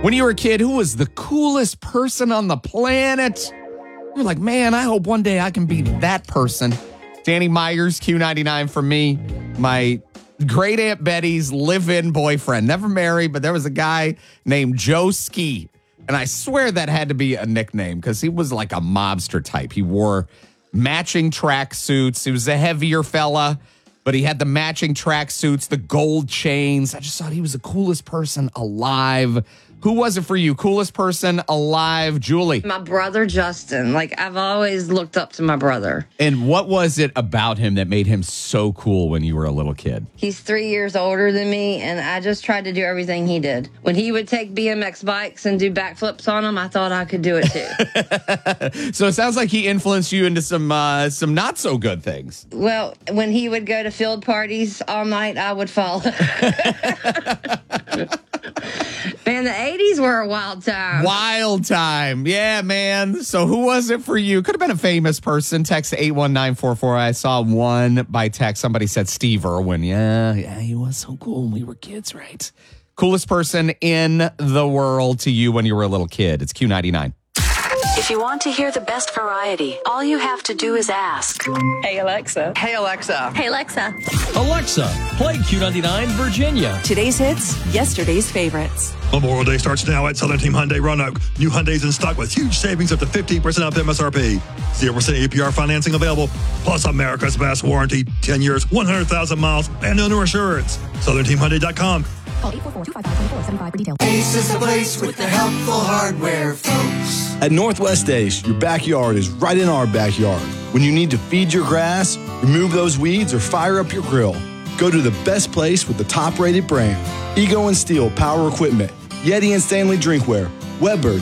When you were a kid, who was the coolest person on the planet? You're like, man, I hope one day I can be that person. Danny Myers, Q99 for me. My great Aunt Betty's live-in boyfriend. Never married, but there was a guy named Joe Ski. And I swear that had to be a nickname because he was like a mobster type. He wore matching track suits. He was a heavier fella, but he had the matching track suits, the gold chains. I just thought he was the coolest person alive. Who was it for you? Coolest person alive, Julie? My brother, Justin. Like, I've always looked up to my brother. And what was it about him that made him so cool when you were a little kid? He's 3 years older than me, and I just tried to do everything he did. When he would take BMX bikes and do backflips on them, I thought I could do it too. So it sounds like he influenced you into some not so good things. Well, when he would go to field parties all night, I would follow. Man, the 80s were a wild time. Wild time. Yeah, man. So who was it for you? Could have been a famous person. Text 81944. I saw one by text. Somebody said Steve Irwin. Yeah, he was so cool when we were kids, right? Coolest person in the world to you when you were a little kid. It's Q99. If you want to hear the best variety, all you have to do is ask. Hey, Alexa. Hey, Alexa. Hey, Alexa. Alexa, play Q99 Virginia. Today's hits, yesterday's favorites. Memorial Day starts now at Southern Team Hyundai Roanoke. New Hyundais in stock with huge savings up to 15% off MSRP. 0% APR financing available, plus America's best warranty, 10 years, 100,000 miles, and owner assurance. SouthernTeamHyundai.com. Call 844-255-2475 for details. Ace is the place with the helpful hardware, folks. At Northwest Ace, your backyard is right in our backyard. When you need to feed your grass, remove those weeds, or fire up your grill, go to the best place with the top-rated brand. Ego and Steel Power Equipment, Yeti and Stanley Drinkware, Weber,